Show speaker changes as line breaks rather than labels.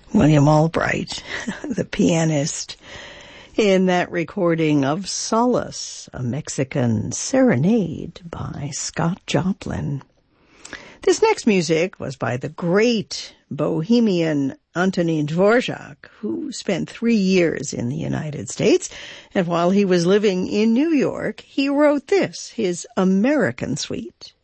William Albright, the pianist, in that recording of Solace, a Mexican serenade by Scott Joplin. This next music was by the great Bohemian Antonin Dvorak, who spent 3 years in the United States, and while he was living in New York, he wrote this, his American Suite.